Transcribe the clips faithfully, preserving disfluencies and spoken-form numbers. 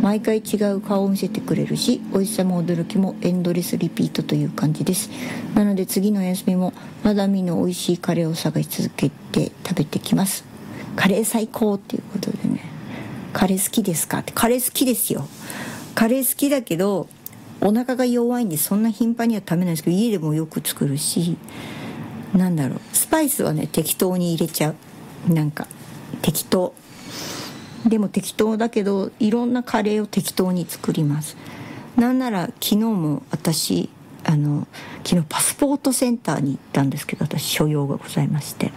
毎回違う顔を見せてくれるし、美味しさも驚きもエンドレスリピートという感じです。なので次のお休みもまだ見ぬ美味しいカレーを探し続けて食べてきます。カレー最高っていうことでね。カレー好きですかって。カレー好きですよ。カレー好きだけどお腹が弱いんでそんな頻繁には食べないですけど、家でもよく作るし、なんだろう、スパイスはね適当に入れちゃう。なんか適当でも適当だけどいろんなカレーを適当に作ります。なんなら昨日も私あの昨日パスポートセンターに行ったんですけど、私所用がございまして、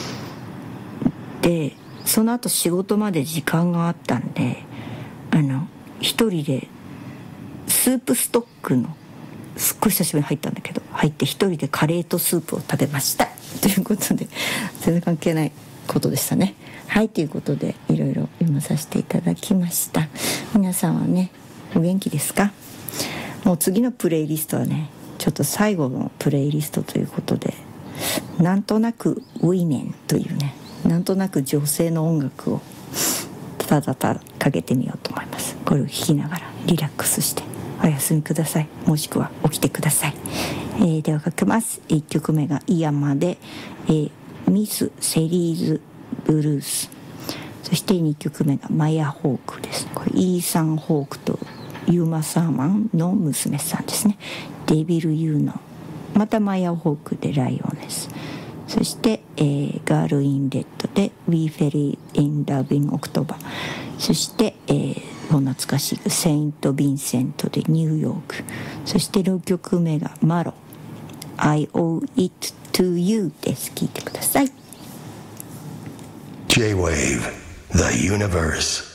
でその後仕事まで時間があったんで、あの一人でスープストックのすっごい久しぶりに入ったんだけど入って一人でカレーとスープを食べましたということで、全然関係ないことでしたね。はいということでいろいろ読まさせていただきました。皆さんはねお元気ですか？もう次のプレイリストはねちょっと最後のプレイリストということで、なんとなくウィメンというね、なんとなく女性の音楽をただただかけてみようと思います。これを聴きながらリラックスしてお休みください、もしくは起きてください。えー、ではかけます。いっきょくめがイヤマで、えー、ミス・セリーズ・ブルース、そしてにきょくめがマヤ・ホークです。これイーサン・ホークとユーマ・サーマンの娘さんですね。デビル・ユーノ、またマヤ・ホークでライオネス、そして、えー、ガール・イン・レッドで We Fell in Love in October、 そして、えー、懐かしいセイント・ヴィンセントでニューヨーク、そしてろっきょくめがマロ I Owe It to You です。聴いてください。 J-Wave The Universe